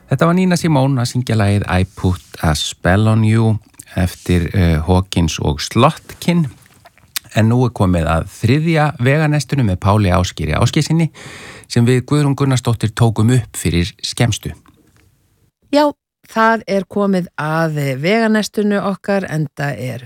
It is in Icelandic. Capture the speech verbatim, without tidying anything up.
Þetta var Nina Simone að syngja lagið I Put a Spell on You eftir uh, Hawkins og Slotkin. En nú er komið að þriðja veganestinu með Páli Ásgeiri Ásgeirssyni sem við Guðrún Gunnarsdóttir tókum upp fyrir skemmstu. Já, það er komið að veganestinu okkar enda er